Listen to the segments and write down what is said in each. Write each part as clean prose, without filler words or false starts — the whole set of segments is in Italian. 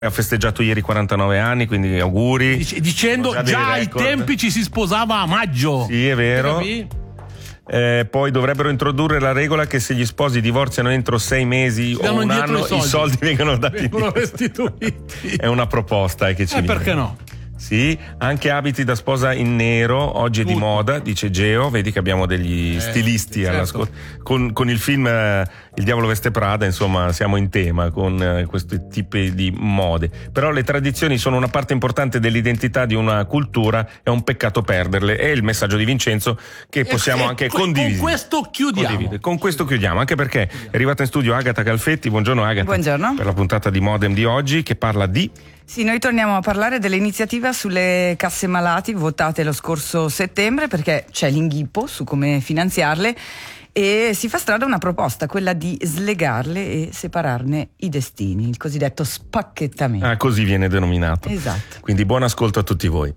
Ha festeggiato ieri 49 anni, quindi auguri. Dicendo già ai tempi ci si sposava a maggio. Sì, è vero. Poi dovrebbero introdurre la regola che se gli sposi divorziano entro 6 mesi o un anno i soldi vengono dati restituiti. È una proposta che ci viene. Perché no? Sì, anche abiti da sposa in nero, oggi è di moda, dice Geo, vedi che abbiamo degli stilisti all'ascolto. Con il film Il diavolo veste Prada, insomma, siamo in tema con questi tipi di mode. Però le tradizioni sono una parte importante dell'identità di una cultura, è un peccato perderle, è il messaggio di Vincenzo che possiamo anche condividere. Con questo chiudiamo, anche perché è arrivata in studio Agata Calfetti. Buongiorno Agata. Buongiorno. Per la puntata di Modem di oggi che parla di... Sì, noi torniamo a parlare dell'iniziativa sulle casse malati votate lo scorso settembre, perché c'è l'inghippo su come finanziarle e si fa strada una proposta, quella di slegarle e separarne i destini, il cosiddetto spacchettamento. Così viene denominato. Esatto. Quindi buon ascolto a tutti voi.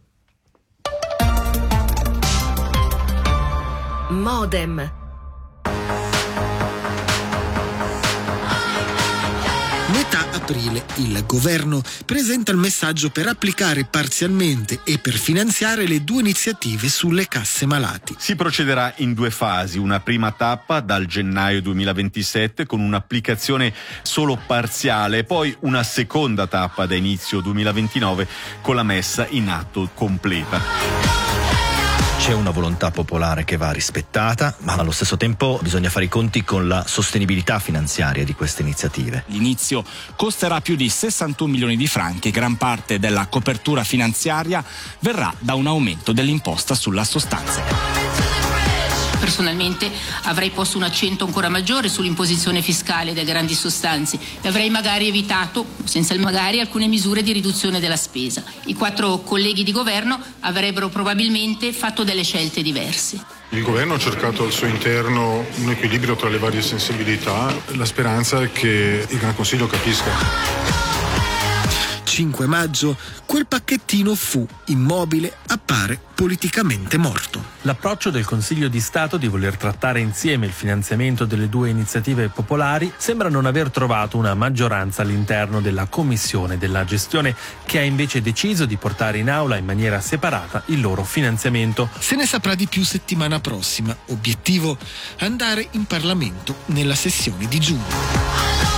Modem. Metà aprile il governo presenta il messaggio per applicare parzialmente e per finanziare le 2 iniziative sulle casse malati. Si procederà in 2 fasi, una prima tappa dal gennaio 2027 con un'applicazione solo parziale e poi una seconda tappa da inizio 2029 con la messa in atto completa. C'è una volontà popolare che va rispettata, ma allo stesso tempo bisogna fare i conti con la sostenibilità finanziaria di queste iniziative. L'inizio costerà più di 61 milioni di franchi, gran parte della copertura finanziaria verrà da un aumento dell'imposta sulla sostanza. Personalmente avrei posto un accento ancora maggiore sull'imposizione fiscale delle grandi sostanze e avrei magari evitato, senza il magari, alcune misure di riduzione della spesa. I 4 colleghi di governo avrebbero probabilmente fatto delle scelte diverse. Il governo ha cercato al suo interno un equilibrio tra le varie sensibilità. La speranza è che il Gran Consiglio capisca. 5 maggio, quel pacchettino fu immobile, appare politicamente morto. L'approccio del Consiglio di Stato di voler trattare insieme il finanziamento delle 2 iniziative popolari sembra non aver trovato una maggioranza all'interno della Commissione della Gestione, che ha invece deciso di portare in aula in maniera separata il loro finanziamento. Se ne saprà di più settimana prossima. Obiettivo: andare in Parlamento nella sessione di giugno.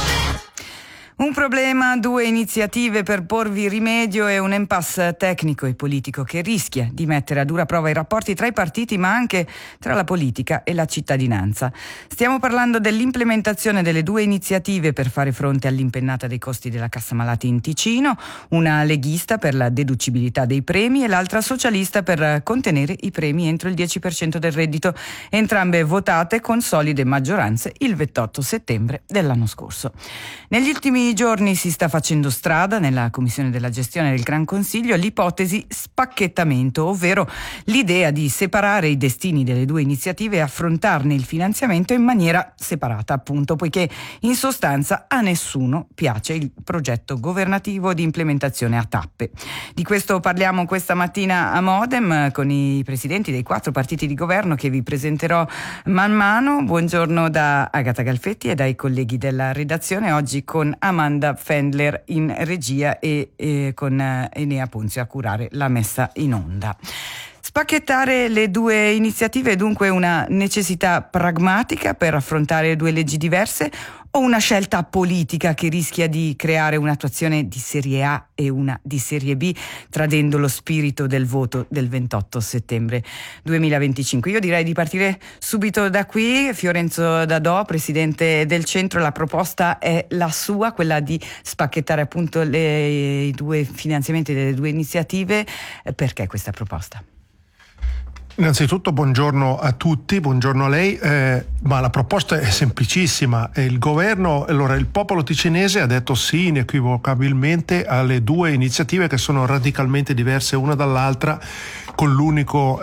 Un problema, 2 iniziative per porvi rimedio e un impasse tecnico e politico che rischia di mettere a dura prova i rapporti tra i partiti ma anche tra la politica e la cittadinanza. Stiamo parlando dell'implementazione delle 2 iniziative per fare fronte all'impennata dei costi della cassa malati in Ticino, una leghista per la deducibilità dei premi e l'altra socialista per contenere i premi entro il 10% del reddito, entrambe votate con solide maggioranze il 28 settembre dell'anno scorso. Negli ultimi giorni si sta facendo strada nella Commissione della Gestione del Gran Consiglio l'ipotesi spacchettamento, ovvero l'idea di separare i destini delle 2 iniziative e affrontarne il finanziamento in maniera separata, appunto, poiché in sostanza a nessuno piace il progetto governativo di implementazione a tappe. Di questo parliamo questa mattina a Modem con i presidenti dei 4 partiti di governo che vi presenterò man mano. Buongiorno da Agata Calfetti e dai colleghi della redazione, oggi con Amanda Fendler in regia e con Enea Ponzio a curare la messa in onda. Spacchettare le 2 iniziative è dunque una necessità pragmatica per affrontare 2 leggi diverse o una scelta politica che rischia di creare un'attuazione di serie A e una di serie B, tradendo lo spirito del voto del 28 settembre 2025? Io direi di partire subito da qui. Fiorenzo Dadò, presidente del Centro, la proposta è la sua, quella di spacchettare appunto i 2 finanziamenti delle 2 iniziative. Perché questa proposta? Innanzitutto buongiorno a tutti, buongiorno a lei, ma la proposta è semplicissima. Il governo, il popolo ticinese ha detto sì inequivocabilmente alle 2 iniziative che sono radicalmente diverse una dall'altra, con l'unico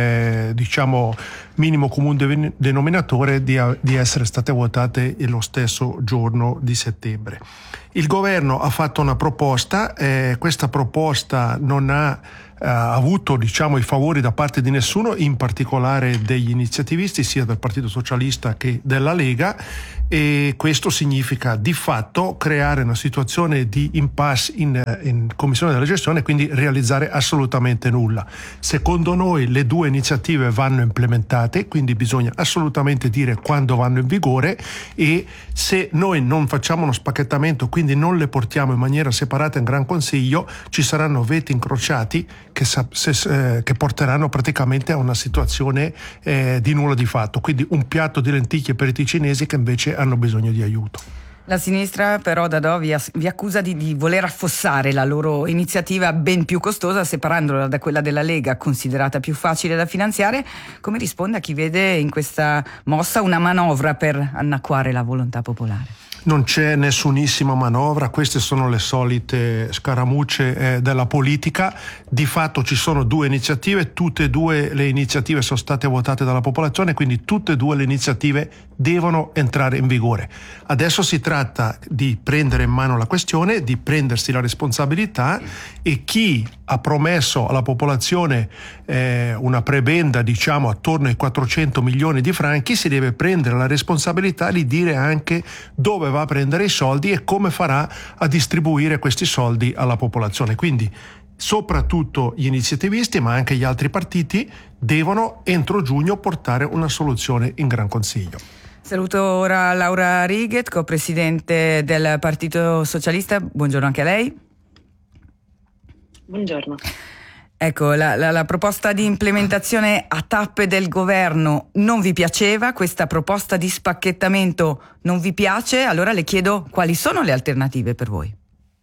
minimo comune denominatore di essere state votate lo stesso giorno di settembre. Il governo ha fatto una proposta, questa proposta non ha avuto i favori da parte di nessuno, in particolare degli iniziativisti sia del Partito Socialista che della Lega, e questo significa di fatto creare una situazione di impasse in Commissione della Gestione, quindi realizzare assolutamente nulla. Secondo noi le due iniziative vanno implementate, quindi bisogna assolutamente dire quando vanno in vigore, e se noi non facciamo uno spacchettamento, quindi non le portiamo in maniera separata in Gran Consiglio, ci saranno veti incrociati che porteranno praticamente a una situazione di nulla di fatto, quindi un piatto di lenticchie per i ticinesi che invece hanno bisogno di aiuto. La sinistra però, Dadò, vi accusa di voler affossare la loro iniziativa ben più costosa, separandola da quella della Lega, considerata più facile da finanziare. Come risponde a chi vede in questa mossa una manovra per annacquare la volontà popolare? Non c'è nessunissima manovra, queste sono le solite scaramucce della politica. Di fatto ci sono due iniziative, tutte e due le iniziative sono state votate dalla popolazione, quindi tutte e due le iniziative devono entrare in vigore. Adesso si tratta di prendere in mano la questione, di prendersi la responsabilità, e chi ha promesso alla popolazione una prebenda diciamo attorno ai 400 milioni di franchi si deve prendere la responsabilità di dire anche dove va a prendere i soldi e come farà a distribuire questi soldi alla popolazione. Quindi soprattutto gli iniziativisti, ma anche gli altri partiti, devono entro giugno portare una soluzione in Gran Consiglio. Saluto ora Laura Righet, co-presidente del Partito Socialista. Buongiorno anche a lei. Buongiorno. Ecco, la proposta di implementazione a tappe del governo non vi piaceva, questa proposta di spacchettamento non vi piace, allora le chiedo quali sono le alternative per voi?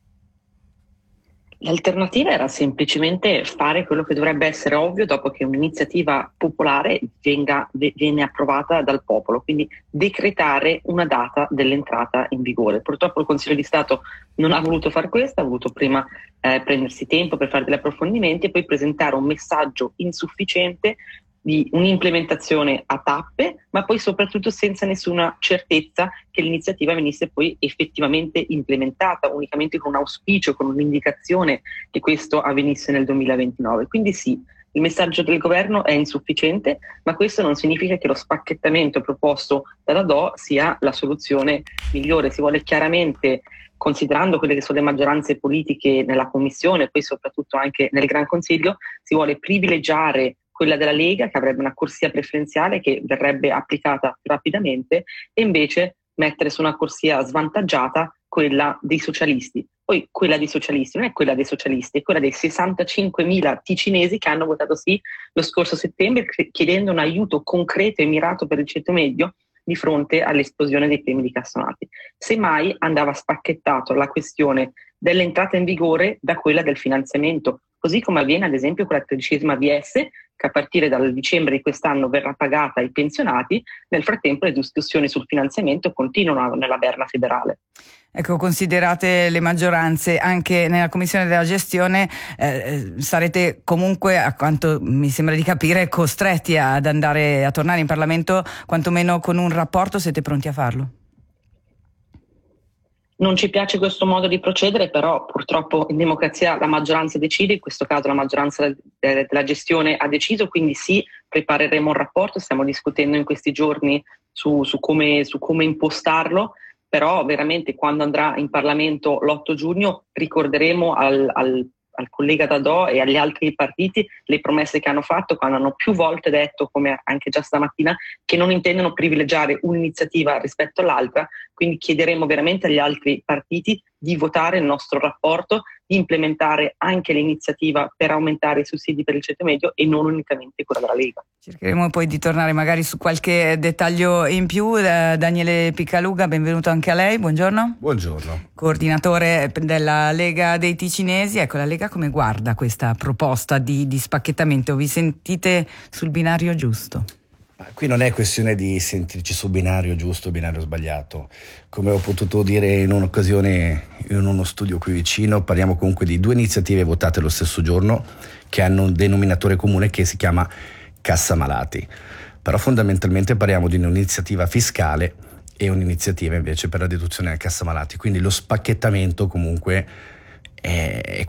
L'alternativa era semplicemente fare quello che dovrebbe essere ovvio dopo che un'iniziativa popolare viene approvata dal popolo, quindi decretare una data dell'entrata in vigore. Purtroppo il Consiglio di Stato non ha voluto fare questo, ha voluto prima prendersi tempo per fare degli approfondimenti e poi presentare un messaggio insufficiente di un'implementazione a tappe, ma poi soprattutto senza nessuna certezza che l'iniziativa venisse poi effettivamente implementata, unicamente con un auspicio, con un'indicazione che questo avvenisse nel 2029. Quindi sì, il messaggio del governo è insufficiente, ma questo non significa che lo spacchettamento proposto da Dadò sia la soluzione migliore. Si vuole chiaramente, considerando quelle che sono le maggioranze politiche nella Commissione e poi soprattutto anche nel Gran Consiglio, si vuole privilegiare quella della Lega, che avrebbe una corsia preferenziale che verrebbe applicata più rapidamente, e invece mettere su una corsia svantaggiata quella dei socialisti. Poi quella dei socialisti non è quella dei socialisti, è quella dei 65.000 ticinesi che hanno votato sì lo scorso settembre, chiedendo un aiuto concreto e mirato per il ceto medio di fronte all'esplosione dei premi di castonati. Semmai andava spacchettato la questione dell'entrata in vigore da quella del finanziamento, così come avviene ad esempio con la 13ª VS, che a partire dal dicembre di quest'anno verrà pagata ai pensionati. Nel frattempo le discussioni sul finanziamento continuano nella Berna federale. Ecco, considerate le maggioranze anche nella Commissione della Gestione, sarete comunque, a quanto mi sembra di capire, costretti a tornare in Parlamento, quantomeno con un rapporto. Siete pronti a farlo? Non ci piace questo modo di procedere, però purtroppo in democrazia la maggioranza decide, in questo caso la maggioranza della gestione ha deciso, quindi sì, prepareremo un rapporto, stiamo discutendo in questi giorni su come impostarlo, però veramente quando andrà in Parlamento l'8 giugno ricorderemo al collega Dadò e agli altri partiti le promesse che hanno fatto, quando hanno più volte detto, come anche già stamattina, che non intendono privilegiare un'iniziativa rispetto all'altra. Quindi chiederemo veramente agli altri partiti di votare il nostro rapporto, di implementare anche l'iniziativa per aumentare i sussidi per il ceto medio e non unicamente quella della Lega. Cercheremo poi di tornare magari su qualche dettaglio in più. Daniele Piccaluga, benvenuto anche a lei, buongiorno. Buongiorno. Coordinatore della Lega dei Ticinesi. Ecco, la Lega come guarda questa proposta di spacchettamento? Vi sentite sul binario giusto? Qui non è questione di sentirci sul binario giusto o binario sbagliato. Come ho potuto dire in un'occasione in uno studio qui vicino, parliamo comunque di due iniziative votate lo stesso giorno che hanno un denominatore comune che si chiama Cassa Malati. Però fondamentalmente parliamo di un'iniziativa fiscale e un'iniziativa invece per la deduzione della Cassa Malati. Quindi lo spacchettamento comunque è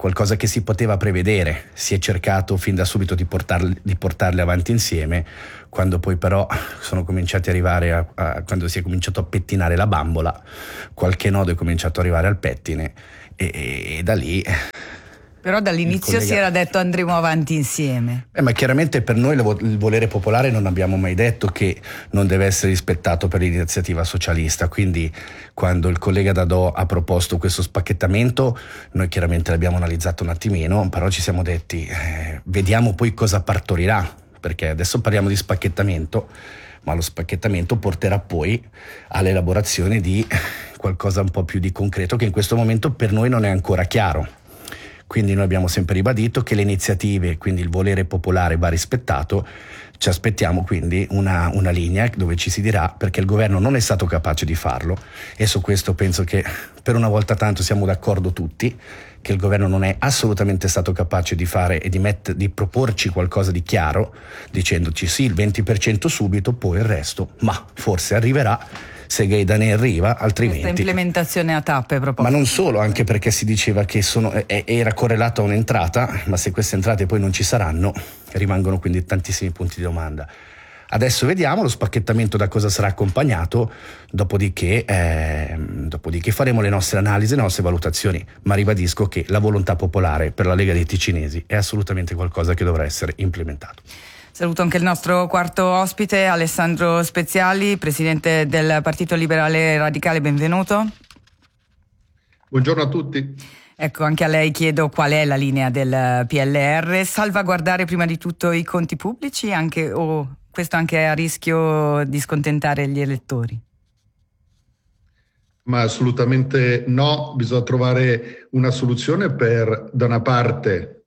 qualcosa che si poteva prevedere. Si è cercato fin da subito di portarle avanti insieme, quando poi però sono cominciati ad arrivare quando si è cominciato a pettinare la bambola, qualche nodo è cominciato ad arrivare al pettine e da lì... Però dall'inizio si era detto andremo avanti insieme. Ma chiaramente per noi il volere popolare non abbiamo mai detto che non deve essere rispettato per l'iniziativa socialista, quindi quando il collega Dadò ha proposto questo spacchettamento noi chiaramente l'abbiamo analizzato un attimino, però ci siamo detti vediamo poi cosa partorirà, perché adesso parliamo di spacchettamento, ma lo spacchettamento porterà poi all'elaborazione di qualcosa un po' più di concreto che in questo momento per noi non è ancora chiaro. Quindi noi abbiamo sempre ribadito che le iniziative, quindi il volere popolare va rispettato, ci aspettiamo quindi una linea dove ci si dirà perché il governo non è stato capace di farlo e su questo penso che per una volta tanto siamo d'accordo tutti che il governo non è assolutamente stato capace di fare e di proporci qualcosa di chiaro dicendoci sì il 20% subito, poi il resto, ma forse arriverà se Gaeta ne arriva, altrimenti... Questa implementazione a tappe proposta. Ma non solo, anche perché si diceva che era correlato a un'entrata, ma se queste entrate poi non ci saranno, rimangono quindi tantissimi punti di domanda. Adesso vediamo lo spacchettamento da cosa sarà accompagnato, dopodiché faremo le nostre analisi, le nostre valutazioni, ma ribadisco che la volontà popolare per la Lega dei Ticinesi è assolutamente qualcosa che dovrà essere implementato. Saluto anche il nostro quarto ospite, Alessandro Speziali, presidente del Partito Liberale Radicale, benvenuto. Buongiorno a tutti. Ecco, anche a lei chiedo qual è la linea del PLR, salvaguardare prima di tutto i conti pubblici o questo anche è a rischio di scontentare gli elettori? Ma assolutamente no, bisogna trovare una soluzione per, da una parte,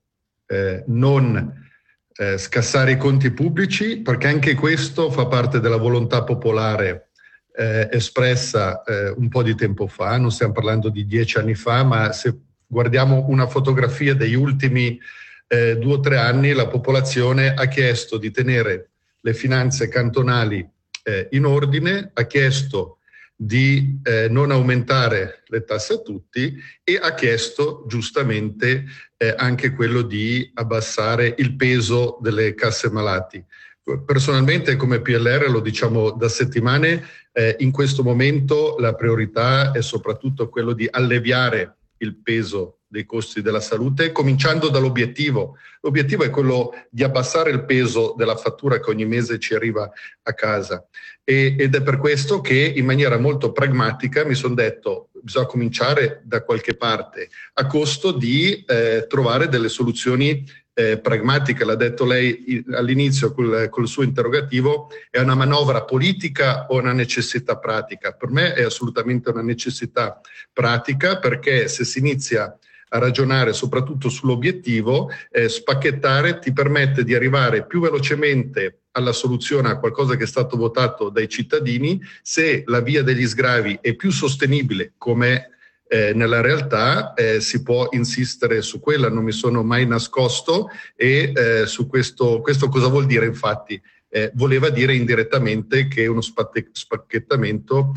non scassare i conti pubblici, perché anche questo fa parte della volontà popolare espressa un po' di tempo fa, non stiamo parlando di 10 anni fa, ma se guardiamo una fotografia degli ultimi 2 o 3 anni, la popolazione ha chiesto di tenere le finanze cantonali in ordine, ha chiesto di non aumentare le tasse a tutti e ha chiesto giustamente anche quello di abbassare il peso delle casse malati. Personalmente come PLR lo diciamo da settimane, in questo momento la priorità è soprattutto quello di alleviare il peso dei costi della salute, cominciando dall'obiettivo. L'obiettivo è quello di abbassare il peso della fattura che ogni mese ci arriva a casa. Ed è per questo che in maniera molto pragmatica mi sono detto bisogna cominciare da qualche parte, a costo di trovare delle soluzioni pragmatiche. L'ha detto lei all'inizio col suo interrogativo, è una manovra politica o una necessità pratica? Per me è assolutamente una necessità pratica, perché se si inizia a ragionare soprattutto sull'obiettivo, spacchettare ti permette di arrivare più velocemente alla soluzione a qualcosa che è stato votato dai cittadini. Se la via degli sgravi è più sostenibile come nella realtà, si può insistere su quella, non mi sono mai nascosto e su questo cosa vuol dire infatti? Voleva dire indirettamente che uno spacchettamento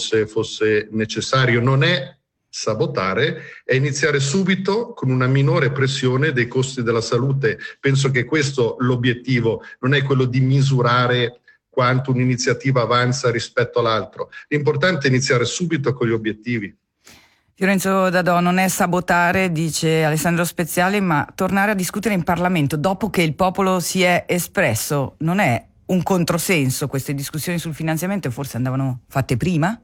fosse necessario. Non è sabotare, è iniziare subito con una minore pressione dei costi della salute. Penso che questo l'obiettivo, non è quello di misurare quanto un'iniziativa avanza rispetto all'altro. L'importante è iniziare subito con gli obiettivi. Fiorenzo Dadò, non è sabotare, dice Alessandro Speziali, ma tornare a discutere in Parlamento dopo che il popolo si è espresso. Non è un controsenso? Queste discussioni sul finanziamento forse andavano fatte prima?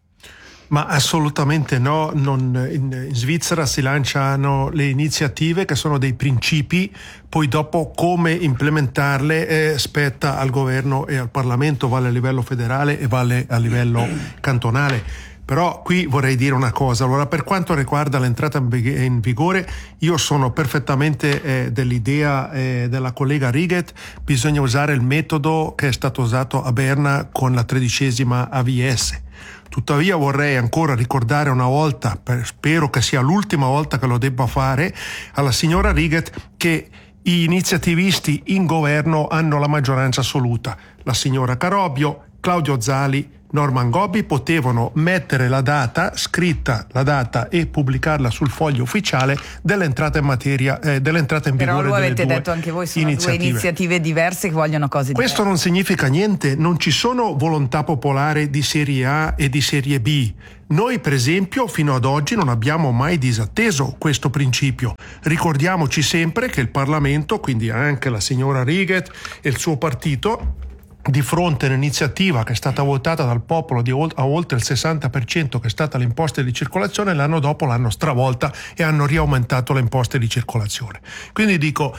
Ma assolutamente no, in Svizzera si lanciano le iniziative che sono dei principi, poi dopo come implementarle spetta al governo e al Parlamento, vale a livello federale e vale a livello cantonale. Però qui vorrei dire una cosa, allora per quanto riguarda l'entrata in vigore io sono perfettamente dell'idea della collega Riget, bisogna usare il metodo che è stato usato a Berna con la 13ª AVS. Tuttavia vorrei ancora ricordare una volta, spero che sia l'ultima volta che lo debba fare, alla signora Riget che gli iniziativisti in governo hanno la maggioranza assoluta. La signora Carobbio Claudio Zali, Norman Gobbi potevano mettere la data, scritta la data e pubblicarla sul foglio ufficiale dell'entrata in materia, dell'entrata in vigore. Però lo delle avete due detto anche voi, sono due iniziative diverse che vogliono cose diverse. Questo non significa niente, non ci sono volontà popolare di serie A e di serie B. Noi per esempio fino ad oggi non abbiamo mai disatteso questo principio. Ricordiamoci sempre che il Parlamento, quindi anche la signora Righet e il suo partito, di fronte a un'iniziativa che è stata votata dal popolo a oltre il 60%, che è stata l'imposta di circolazione, l'anno dopo l'hanno stravolta e hanno riaumentato le imposte di circolazione. Quindi dico,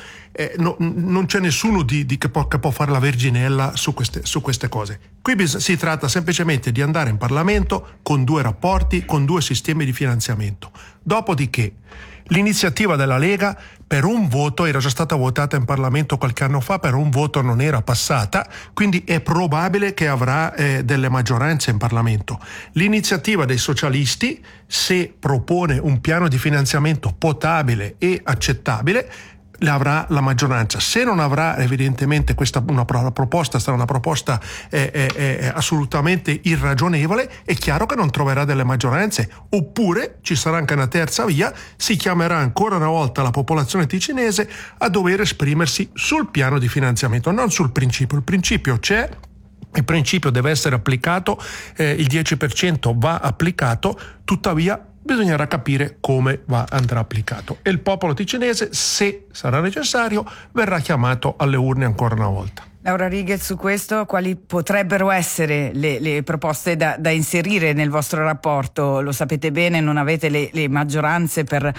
non c'è nessuno che può fare la verginella su queste cose. Qui si tratta semplicemente di andare in Parlamento con due rapporti, con due sistemi di finanziamento. Dopodiché l'iniziativa della Lega per un voto era già stata votata in Parlamento qualche anno fa, per un voto non era passata, quindi è probabile che avrà delle maggioranze in Parlamento. L'iniziativa dei socialisti, se propone un piano di finanziamento potabile e accettabile, avrà la maggioranza. Se non avrà, evidentemente la proposta sarà una proposta assolutamente irragionevole, è chiaro che non troverà delle maggioranze, oppure ci sarà anche una terza via, si chiamerà ancora una volta la popolazione ticinese a dover esprimersi sul piano di finanziamento, non sul principio. Il principio c'è, il principio deve essere applicato, il 10% va applicato, tuttavia bisognerà capire come andrà applicato, e il popolo ticinese, se sarà necessario, verrà chiamato alle urne ancora una volta. Laura Righet, su questo quali potrebbero essere le proposte da inserire nel vostro rapporto? Lo sapete bene, non avete le maggioranze per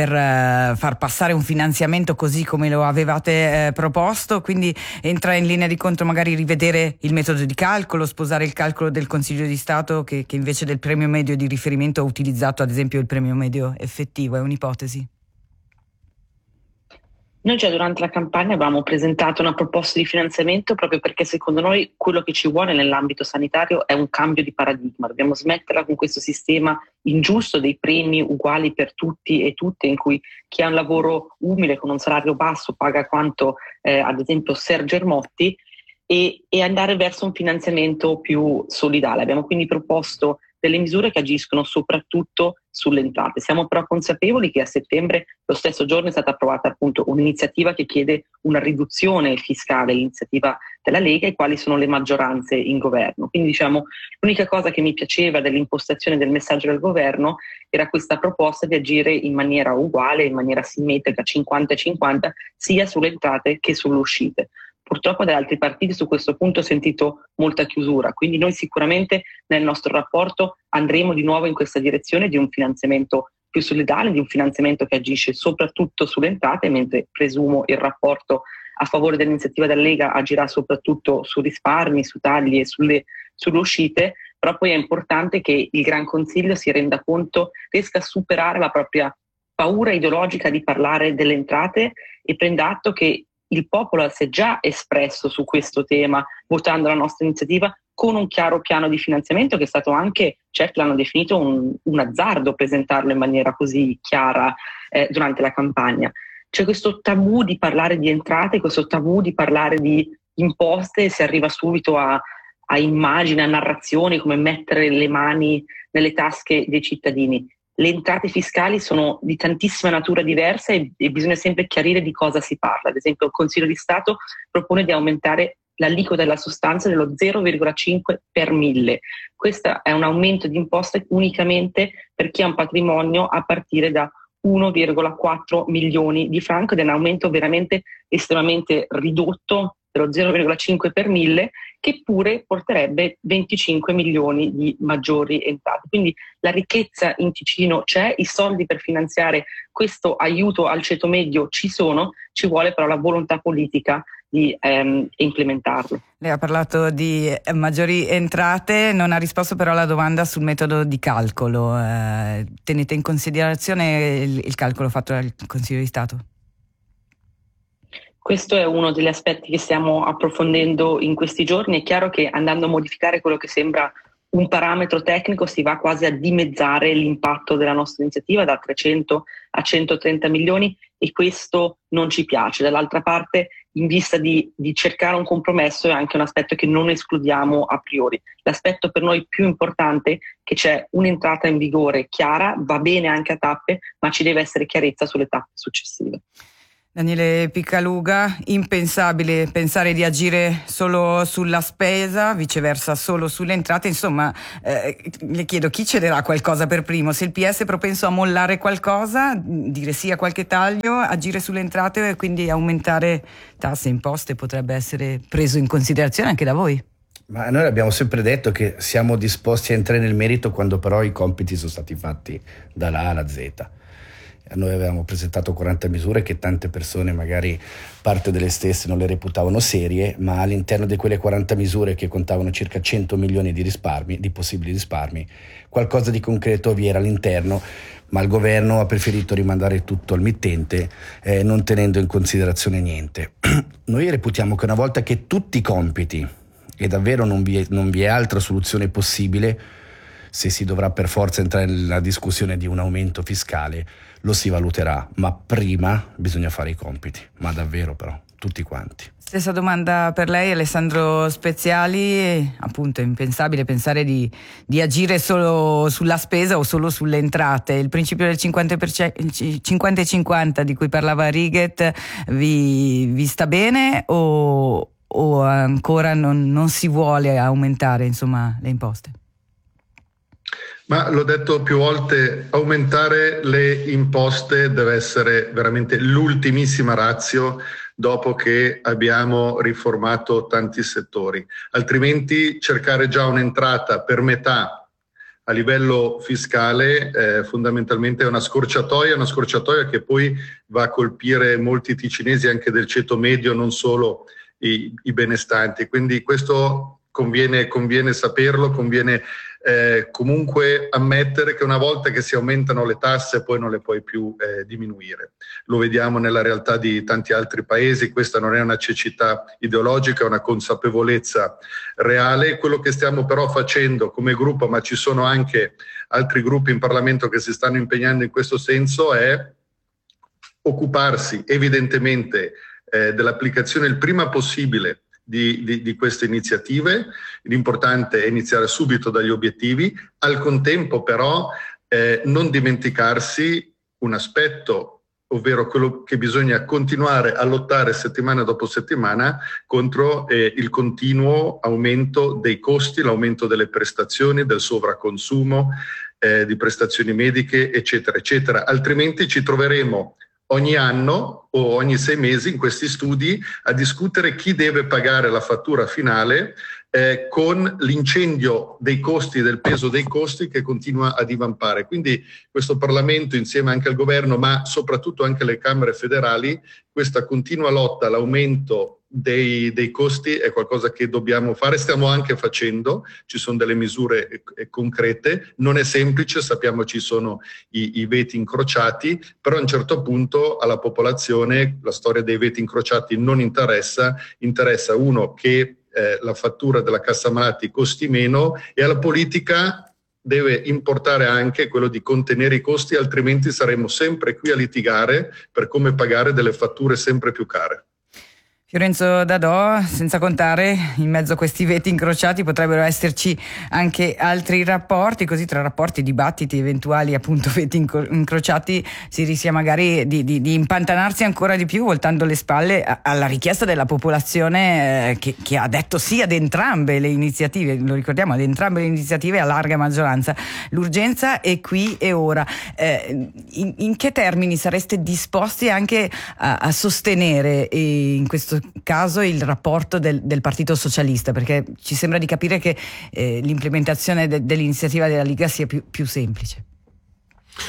far passare un finanziamento così come lo avevate proposto, quindi entra in linea di conto magari rivedere il metodo di calcolo, sposare il calcolo del Consiglio di Stato che invece del premio medio di riferimento ha utilizzato ad esempio il premio medio effettivo. È un'ipotesi? Noi già durante la campagna avevamo presentato una proposta di finanziamento proprio perché secondo noi quello che ci vuole nell'ambito sanitario è un cambio di paradigma. Dobbiamo smetterla con questo sistema ingiusto dei premi uguali per tutti e tutte, in cui chi ha un lavoro umile con un salario basso paga quanto ad esempio Sergio Ermotti, e andare verso un finanziamento più solidale. Abbiamo quindi proposto delle misure che agiscono soprattutto sulle entrate. Siamo però consapevoli che a settembre, lo stesso giorno, è stata approvata appunto un'iniziativa che chiede una riduzione fiscale, l'iniziativa della Lega, e quali sono le maggioranze in governo. Quindi diciamo, l'unica cosa che mi piaceva dell'impostazione del messaggio del governo era questa proposta di agire in maniera uguale, in maniera simmetrica, 50-50, sia sulle entrate che sulle uscite. Purtroppo da altri partiti su questo punto ho sentito molta chiusura, quindi noi sicuramente nel nostro rapporto andremo di nuovo in questa direzione di un finanziamento più solidale, di un finanziamento che agisce soprattutto sulle entrate, mentre presumo il rapporto a favore dell'iniziativa della Lega agirà soprattutto su risparmi, su tagli e sulle uscite. Però poi è importante che il Gran Consiglio si renda conto, riesca a superare la propria paura ideologica di parlare delle entrate e prenda atto che il popolo si è già espresso su questo tema votando la nostra iniziativa con un chiaro piano di finanziamento che è stato anche, certo l'hanno definito un azzardo presentarlo in maniera così chiara durante la campagna. C'è questo tabù di parlare di entrate, questo tabù di parlare di imposte, si arriva subito a immagini, a narrazioni come mettere le mani nelle tasche dei cittadini. Le entrate fiscali sono di tantissima natura diversa e bisogna sempre chiarire di cosa si parla. Ad esempio il Consiglio di Stato propone di aumentare l'aliquota della sostanza dello 0,5 per 1000. Questo è un aumento di imposte unicamente per chi ha un patrimonio a partire da 1,4 milioni di franco, ed è un aumento veramente estremamente ridotto dello 0,5 per 1000, che pure porterebbe 25 milioni di maggiori entrate. Quindi la ricchezza in Ticino c'è, i soldi per finanziare questo aiuto al ceto medio ci sono, ci vuole però la volontà politica di implementarlo. Lei ha parlato di maggiori entrate, non ha risposto però alla domanda sul metodo di calcolo. Tenete in considerazione il calcolo fatto dal Consiglio di Stato? Questo è uno degli aspetti che stiamo approfondendo in questi giorni. È chiaro che andando a modificare quello che sembra un parametro tecnico si va quasi a dimezzare l'impatto della nostra iniziativa da 300 a 130 milioni e questo non ci piace. Dall'altra parte, in vista di cercare un compromesso, è anche un aspetto che non escludiamo a priori. L'aspetto per noi più importante è che c'è un'entrata in vigore chiara, va bene anche a tappe, ma ci deve essere chiarezza sulle tappe successive. Daniele Picaluga, impensabile pensare di agire solo sulla spesa, viceversa solo sulle entrate. Insomma, le chiedo, chi cederà qualcosa per primo? Se il PS è propenso a mollare qualcosa, dire sì a qualche taglio, agire sulle entrate e quindi aumentare tasse e imposte potrebbe essere preso in considerazione anche da voi? Ma noi abbiamo sempre detto che siamo disposti a entrare nel merito quando però i compiti sono stati fatti dalla A alla Z. Noi avevamo presentato 40 misure che tante persone, magari parte delle stesse, non le reputavano serie, ma all'interno di quelle 40 misure che contavano circa 100 milioni di risparmi, di possibili risparmi, qualcosa di concreto vi era all'interno, ma il governo ha preferito rimandare tutto al mittente, non tenendo in considerazione niente. Noi reputiamo che una volta che tutti i compiti, e davvero non vi è altra soluzione possibile, se si dovrà per forza entrare nella discussione di un aumento fiscale, lo si valuterà, ma prima bisogna fare i compiti, ma davvero però, tutti quanti. Stessa domanda per lei, Alessandro Speziali. Appunto è impensabile pensare di agire solo sulla spesa o solo sulle entrate. Il principio del 50-50 di cui parlava Righet vi sta bene o ancora non si vuole aumentare, insomma, le imposte? Ma l'ho detto più volte, aumentare le imposte deve essere veramente l'ultimissima ratio dopo che abbiamo riformato tanti settori. Altrimenti cercare già un'entrata per metà a livello fiscale fondamentalmente è una scorciatoia che poi va a colpire molti ticinesi anche del ceto medio, non solo i benestanti. Quindi questo conviene saperlo, conviene comunque ammettere che una volta che si aumentano le tasse poi non le puoi più diminuire. Lo vediamo nella realtà di tanti altri paesi, questa non è una cecità ideologica, è una consapevolezza reale. Quello che stiamo però facendo come gruppo, ma ci sono anche altri gruppi in Parlamento che si stanno impegnando in questo senso, è occuparsi evidentemente dell'applicazione il prima possibile di queste iniziative. L'importante è iniziare subito dagli obiettivi, al contempo però non dimenticarsi un aspetto, ovvero quello che bisogna continuare a lottare settimana dopo settimana contro il continuo aumento dei costi, l'aumento delle prestazioni, del sovraconsumo di prestazioni mediche, eccetera, eccetera. Altrimenti ci troveremo ogni anno o ogni 6 mesi in questi studi a discutere chi deve pagare la fattura finale con l'incendio dei costi, del peso dei costi che continua a divampare. Quindi questo Parlamento, insieme anche al governo, ma soprattutto anche le Camere federali, questa continua lotta all'aumento dei costi è qualcosa che dobbiamo fare, stiamo anche facendo, ci sono delle misure concrete, non è semplice, sappiamo ci sono i veti incrociati, però a un certo punto alla popolazione la storia dei veti incrociati non interessa uno che la fattura della cassa malati costi meno, e alla politica deve importare anche quello di contenere i costi, altrimenti saremo sempre qui a litigare per come pagare delle fatture sempre più care. Fiorenzo Dadò, senza contare, in mezzo a questi veti incrociati potrebbero esserci anche altri rapporti, così tra rapporti, dibattiti, eventuali appunto veti incrociati si rischia magari di impantanarsi ancora di più, voltando le spalle alla richiesta della popolazione che ha detto sì ad entrambe le iniziative, lo ricordiamo, ad entrambe le iniziative a larga maggioranza. L'urgenza è qui e ora. In che termini sareste disposti anche a sostenere in questo caso il rapporto del Partito Socialista, perché ci sembra di capire che l'implementazione dell'iniziativa della Lega sia più semplice?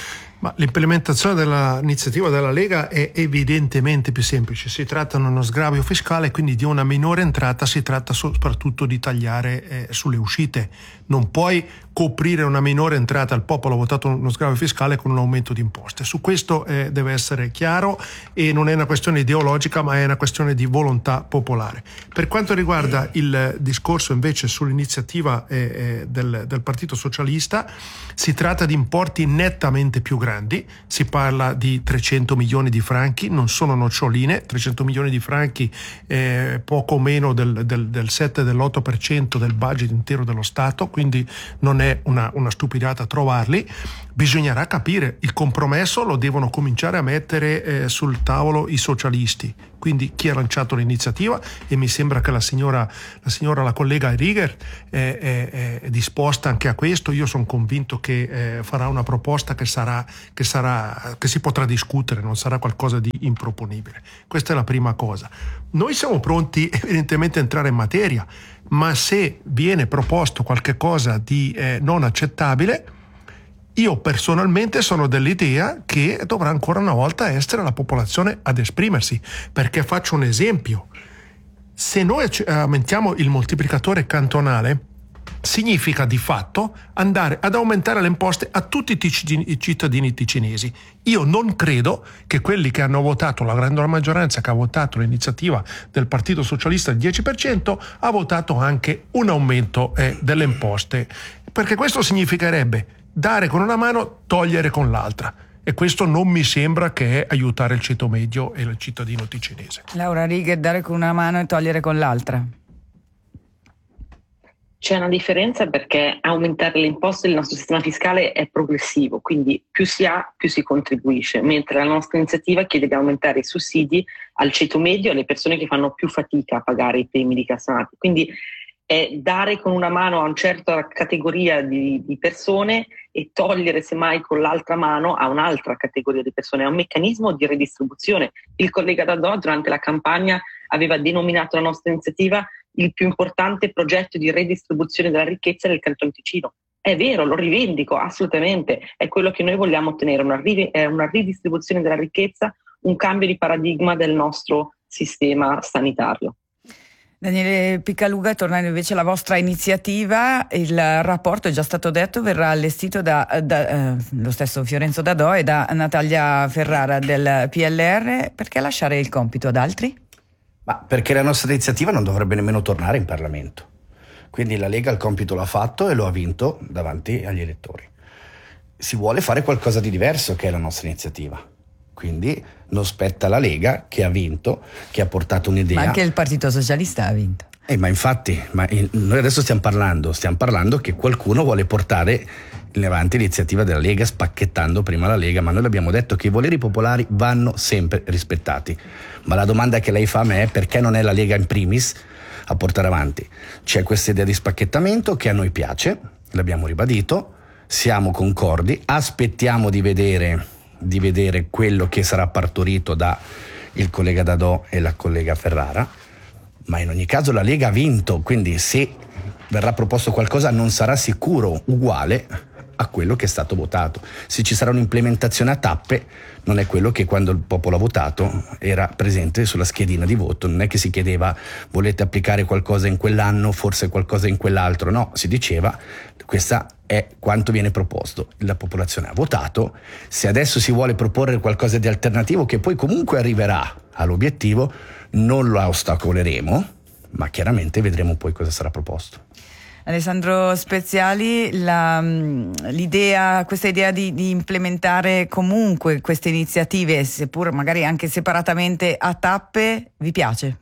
Ma l'implementazione dell'iniziativa della Lega è evidentemente più semplice. Si tratta di uno sgravio fiscale, quindi di una minore entrata, si tratta soprattutto di tagliare sulle uscite. Non puoi coprire una minore entrata, il popolo ha votato uno sgravio fiscale con un aumento di imposte. Su questo deve essere chiaro, e non è una questione ideologica, ma è una questione di volontà popolare. Per quanto riguarda il discorso invece sull'iniziativa del Partito Socialista, si tratta di importi nettamente più grandi, si parla di 300 milioni di franchi, non sono noccioline. 300 milioni di franchi, poco meno del 7-8% del budget intero dello Stato, quindi non è una stupidata trovarli. Bisognerà capire, il compromesso lo devono cominciare a mettere sul tavolo i socialisti, quindi chi ha lanciato l'iniziativa, e mi sembra che la collega Righer è disposta anche a questo. Io sono convinto che farà una proposta che si potrà discutere, non sarà qualcosa di improponibile. Questa è la prima cosa. Noi siamo pronti evidentemente a entrare in materia, ma se viene proposto qualche cosa di non accettabile, io personalmente sono dell'idea che dovrà ancora una volta essere la popolazione ad esprimersi, perché faccio un esempio: se noi aumentiamo il moltiplicatore cantonale, significa di fatto andare ad aumentare le imposte a tutti i cittadini ticinesi. Io non credo che quelli che hanno votato, la grande maggioranza che ha votato l'iniziativa del Partito Socialista del 10%, ha votato anche un aumento delle imposte, perché questo significherebbe dare con una mano, togliere con l'altra, e questo non mi sembra che è aiutare il ceto medio e il cittadino ticinese. Laura Righer, dare con una mano e togliere con l'altra. C'è una differenza, perché aumentare le imposte del nostro sistema fiscale è progressivo, quindi più si ha più si contribuisce, mentre la nostra iniziativa chiede di aumentare i sussidi al ceto medio e alle persone che fanno più fatica a pagare i premi di cassanati. Quindi è dare con una mano a una certa categoria di persone e togliere semmai con l'altra mano a un'altra categoria di persone. È un meccanismo di redistribuzione. Il collega Dadò durante la campagna aveva denominato la nostra iniziativa il più importante progetto di redistribuzione della ricchezza del Canton Ticino. È vero, lo rivendico assolutamente, è quello che noi vogliamo ottenere, una ridistribuzione della ricchezza, un cambio di paradigma del nostro sistema sanitario. Daniele Picaluga, tornando invece alla vostra iniziativa, il rapporto, è già stato detto, verrà allestito da lo stesso Fiorenzo Dadò e da Natalia Ferrara del PLR. Perché lasciare il compito ad altri? Ma perché la nostra iniziativa non dovrebbe nemmeno tornare in Parlamento. Quindi la Lega il compito l'ha fatto e lo ha vinto davanti agli elettori. Si vuole fare qualcosa di diverso, che è la nostra iniziativa. Quindi non spetta alla Lega, che ha vinto, che ha portato un'idea. Ma anche il Partito Socialista ha vinto. Ma infatti, noi adesso stiamo parlando che qualcuno vuole portare in avanti l'iniziativa della Lega, spacchettando prima la Lega, ma noi abbiamo detto che i voleri popolari vanno sempre rispettati. Ma la domanda che lei fa a me è: perché non è la Lega in primis a portare avanti? C'è questa idea di spacchettamento che a noi piace, l'abbiamo ribadito, siamo concordi, aspettiamo di vedere quello che sarà partorito da il collega Dadò e la collega Ferrara, ma in ogni caso la Lega ha vinto, quindi se verrà proposto qualcosa non sarà sicuro uguale a quello che è stato votato. Se ci sarà un'implementazione a tappe, non è quello che quando il popolo ha votato era presente sulla schedina di voto. Non è che si chiedeva: volete applicare qualcosa in quell'anno, forse qualcosa in quell'altro. No, si diceva: questa è quanto viene proposto. La popolazione ha votato. Se adesso si vuole proporre qualcosa di alternativo, che poi comunque arriverà all'obiettivo, non lo ostacoleremo, ma chiaramente vedremo poi cosa sarà proposto. Alessandro Speziali, questa idea di implementare comunque queste iniziative, seppur magari anche separatamente a tappe, vi piace?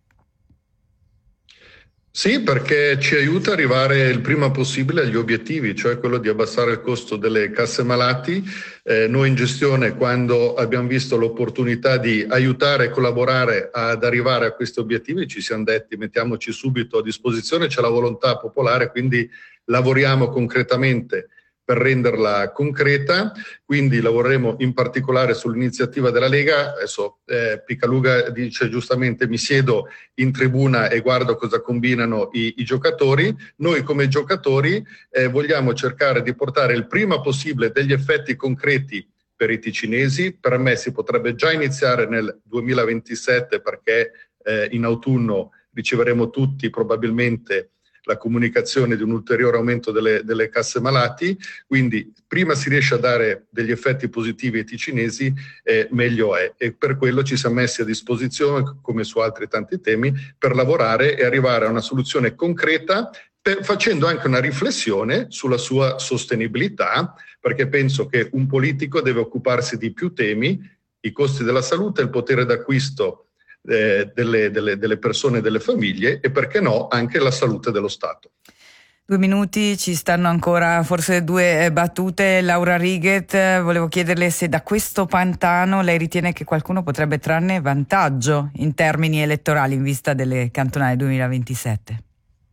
Sì, perché ci aiuta ad arrivare il prima possibile agli obiettivi, cioè quello di abbassare il costo delle casse malati. Noi in gestione, quando abbiamo visto l'opportunità di aiutare e collaborare ad arrivare a questi obiettivi, ci siamo detti: mettiamoci subito a disposizione, c'è la volontà popolare, quindi lavoriamo concretamente per renderla concreta. Quindi lavoreremo in particolare sull'iniziativa della Lega. Adesso Picaluga dice giustamente: mi siedo in tribuna e guardo cosa combinano i giocatori. Noi come giocatori vogliamo cercare di portare il prima possibile degli effetti concreti per i ticinesi. Per me si potrebbe già iniziare nel 2027 perché in autunno riceveremo tutti probabilmente la comunicazione di un ulteriore aumento delle casse malati, quindi prima si riesce a dare degli effetti positivi ai ticinesi, meglio è, e per quello ci siamo messi a disposizione, come su altri tanti temi, per lavorare e arrivare a una soluzione concreta, facendo anche una riflessione sulla sua sostenibilità, perché penso che un politico deve occuparsi di più temi: i costi della salute, il potere d'acquisto delle persone e delle famiglie, e perché no anche la salute dello Stato. 2 minuti, ci stanno ancora forse 2 battute. Laura Righet, volevo chiederle se da questo pantano lei ritiene che qualcuno potrebbe trarne vantaggio in termini elettorali in vista delle cantonali 2027.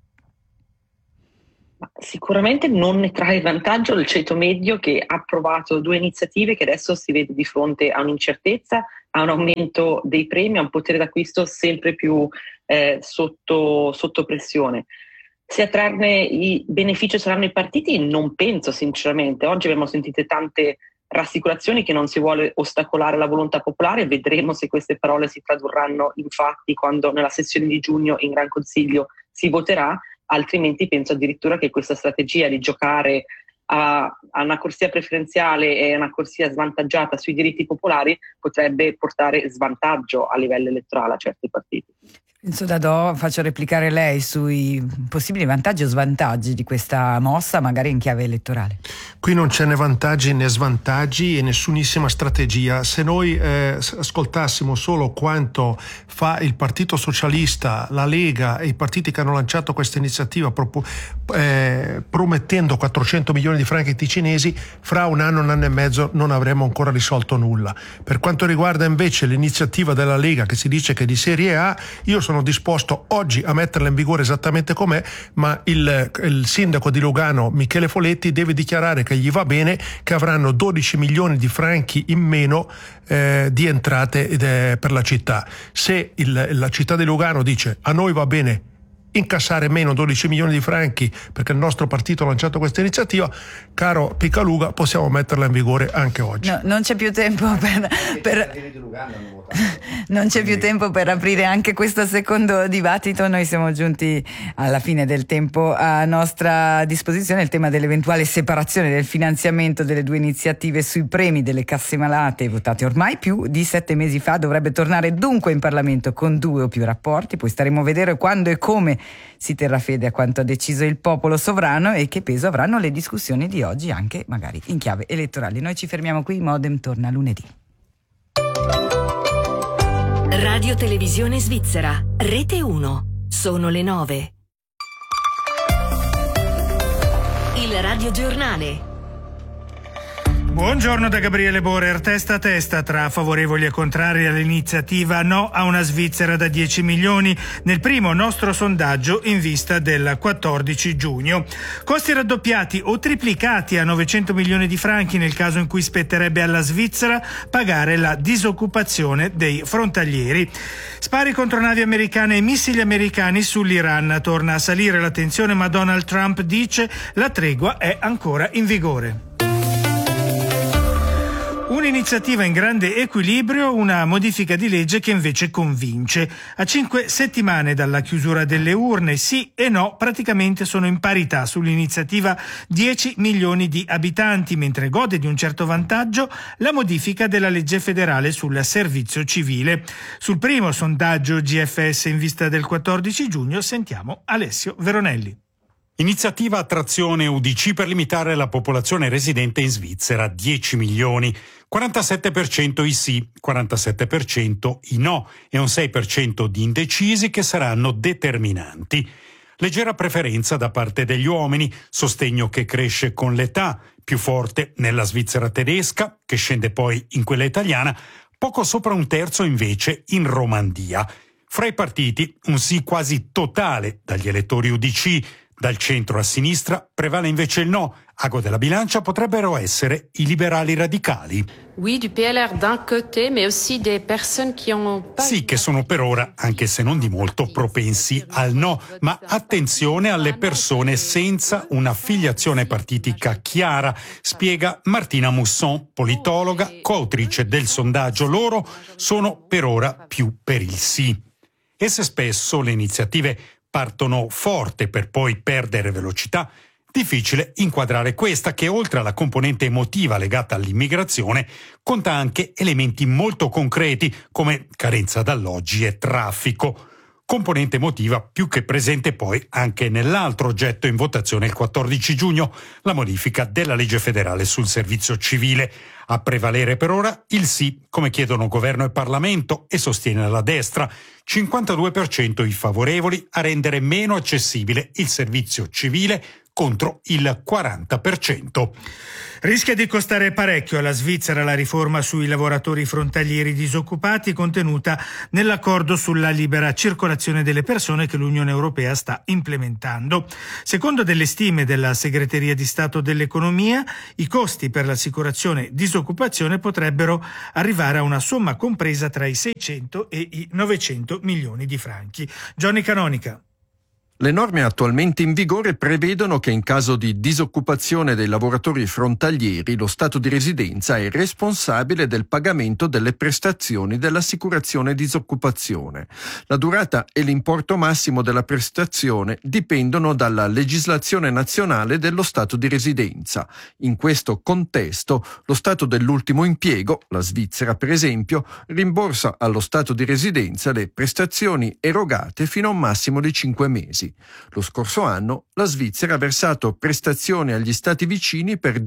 Sicuramente non ne trae vantaggio il ceto medio, che ha approvato 2 iniziative che adesso si vede di fronte a un'incertezza, a un aumento dei premi, a un potere d'acquisto sempre più sotto pressione. Se a trarne i benefici saranno i partiti, non penso sinceramente. Oggi abbiamo sentito tante rassicurazioni che non si vuole ostacolare la volontà popolare. Vedremo se queste parole si tradurranno in fatti quando nella sessione di giugno in Gran Consiglio si voterà. Altrimenti penso addirittura che questa strategia di giocare a una corsia preferenziale e una corsia svantaggiata sui diritti popolari potrebbe portare svantaggio a livello elettorale a certi partiti. Penso Dadò, faccio replicare lei sui possibili vantaggi o svantaggi di questa mossa, magari in chiave elettorale. Qui non c'è né vantaggi né svantaggi e nessunissima strategia. Se noi ascoltassimo solo quanto fa il Partito Socialista, la Lega e i partiti che hanno lanciato questa iniziativa promettendo 400 milioni di franchi ticinesi, fra un anno e mezzo non avremmo ancora risolto nulla. Per quanto riguarda invece l'iniziativa della Lega, che si dice che è di serie A, io sono disposto oggi a metterla in vigore esattamente com'è, ma il sindaco di Lugano, Michele Foletti, deve dichiarare che gli va bene, che avranno 12 milioni di franchi in meno di entrate per la città. Se la città di Lugano dice a noi va bene incassare meno 12 milioni di franchi perché il nostro partito ha lanciato questa iniziativa, caro Picaluga, possiamo metterla in vigore anche oggi. No, non c'è più tempo non c'è più tempo per aprire anche questo secondo dibattito. Noi siamo giunti alla fine del tempo a nostra disposizione. Il tema dell'eventuale separazione del finanziamento delle 2 iniziative sui premi delle casse malate, votate ormai più di 7 mesi fa, dovrebbe tornare dunque in Parlamento con 2 o più rapporti. Poi staremo a vedere quando e come si terrà fede a quanto ha deciso il popolo sovrano e che peso avranno le discussioni di oggi anche magari in chiave elettorale. Noi ci fermiamo qui, Modem torna lunedì. Radio Televisione Svizzera, Rete 1, sono le 9. Il Radio Giornale. Buongiorno da Gabriele Borer. Testa a testa tra favorevoli e contrari all'iniziativa No a una Svizzera da 10 milioni nel primo nostro sondaggio in vista del 14 giugno. Costi raddoppiati o triplicati a 900 milioni di franchi nel caso in cui spetterebbe alla Svizzera pagare la disoccupazione dei frontalieri. Spari contro navi americane e missili americani sull'Iran. Torna a salire la tensione, ma Donald Trump dice la tregua è ancora in vigore. Un'iniziativa in grande equilibrio, una modifica di legge che invece convince. A 5 settimane dalla chiusura delle urne, sì e no praticamente sono in parità sull'iniziativa 10 milioni di abitanti, mentre gode di un certo vantaggio la modifica della legge federale sul servizio civile. Sul primo sondaggio GFS in vista del 14 giugno sentiamo Alessio Veronelli. Iniziativa attrazione UDC per limitare la popolazione residente in Svizzera, 10 milioni. 47% i sì, 47% i no e un 6% di indecisi che saranno determinanti. Leggera preferenza da parte degli uomini, sostegno che cresce con l'età, più forte nella Svizzera tedesca, che scende poi in quella italiana, poco sopra un terzo invece in Romandia. Fra i partiti un sì quasi totale dagli elettori UDC, Dal centro a sinistra prevale invece il no. Ago della bilancia potrebbero essere i liberali radicali. Oui, du PLR d'un côté, mais aussi des personnes qui ont pas... Sì, che sono per ora, anche se non di molto, propensi al no, ma attenzione alle persone senza un'affiliazione partitica chiara, spiega Martina Musson, politologa, coautrice del sondaggio. Loro sono per ora più per il sì. E se spesso le iniziative partono forte per poi perdere velocità, difficile inquadrare questa che, oltre alla componente emotiva legata all'immigrazione, conta anche elementi molto concreti come carenza d'alloggi e traffico. Componente emotiva più che presente poi anche nell'altro oggetto in votazione il 14 giugno, la modifica della legge federale sul servizio civile. A prevalere per ora il sì, come chiedono governo e Parlamento, e sostiene la destra. 52% i favorevoli a rendere meno accessibile il servizio civile contro il 40%. Rischia di costare parecchio alla Svizzera la riforma sui lavoratori frontalieri disoccupati contenuta nell'accordo sulla libera circolazione delle persone che l'Unione Europea sta implementando. Secondo delle stime della Segreteria di Stato dell'Economia, i costi per l'assicurazione disoccupazione potrebbero arrivare a una somma compresa tra i 600 e i 900 milioni di franchi. Johnny Canonica. Le norme attualmente in vigore prevedono che in caso di disoccupazione dei lavoratori frontalieri lo Stato di residenza è responsabile del pagamento delle prestazioni dell'assicurazione disoccupazione. La durata e l'importo massimo della prestazione dipendono dalla legislazione nazionale dello Stato di residenza. In questo contesto, lo Stato dell'ultimo impiego, la Svizzera per esempio, rimborsa allo Stato di residenza le prestazioni erogate fino a un massimo di 5 mesi. Lo scorso anno la Svizzera ha versato prestazioni agli stati vicini per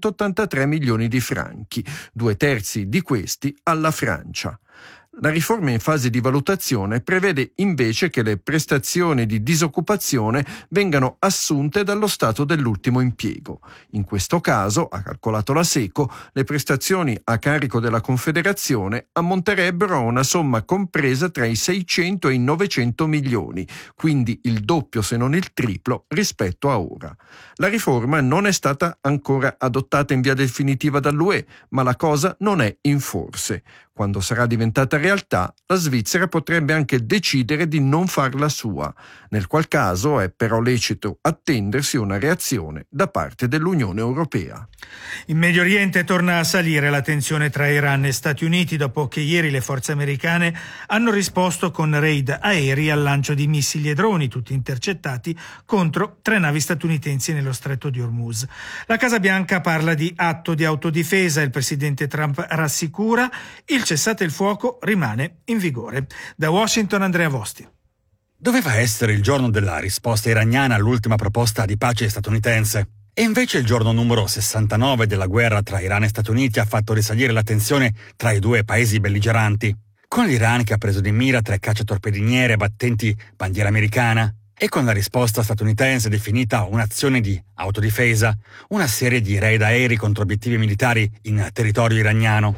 283 milioni di franchi, 2/3 di questi alla Francia. La riforma in fase di valutazione prevede invece che le prestazioni di disoccupazione vengano assunte dallo Stato dell'ultimo impiego. In questo caso, ha calcolato la SECO, le prestazioni a carico della Confederazione ammonterebbero a una somma compresa tra i 600 e i 900 milioni, quindi il doppio se non il triplo rispetto a ora. La riforma non è stata ancora adottata in via definitiva dall'UE, ma la cosa non è in forse. Quando sarà diventata realtà, la Svizzera potrebbe anche decidere di non farla sua, nel qual caso è però lecito attendersi una reazione da parte dell'Unione Europea. In Medio Oriente torna a salire la tensione tra Iran e Stati Uniti dopo che ieri le forze americane hanno risposto con raid aerei al lancio di missili e droni, tutti intercettati, contro 3 navi statunitensi nello stretto di Hormuz. La Casa Bianca parla di atto di autodifesa, il presidente Trump rassicura, il cessate il fuoco rimane in vigore. Da Washington Andrea Vosti. Doveva essere il giorno della risposta iraniana all'ultima proposta di pace statunitense. E invece il giorno numero 69 della guerra tra Iran e Stati Uniti ha fatto risalire la tensione tra i due paesi belligeranti, con l'Iran che ha preso di mira 3 cacciatorpediniere battenti bandiera americana, e con la risposta statunitense definita un'azione di autodifesa, una serie di raid aerei contro obiettivi militari in territorio iraniano.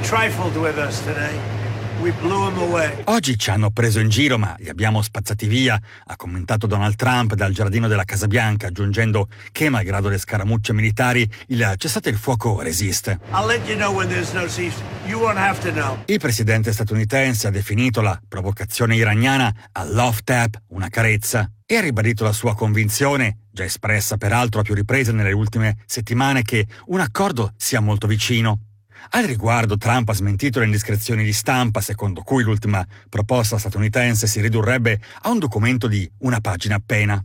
Oggi ci hanno preso in giro, ma li abbiamo spazzati via, ha commentato Donald Trump dal giardino della Casa Bianca, aggiungendo che, malgrado le scaramucce militari, il cessate il fuoco resiste. Il presidente statunitense ha definito la provocazione iraniana a love tap, una carezza, e ha ribadito la sua convinzione, già espressa peraltro a più riprese nelle ultime settimane, che un accordo sia molto vicino. Al riguardo, Trump ha smentito le indiscrezioni di stampa secondo cui l'ultima proposta statunitense si ridurrebbe a un documento di una pagina appena.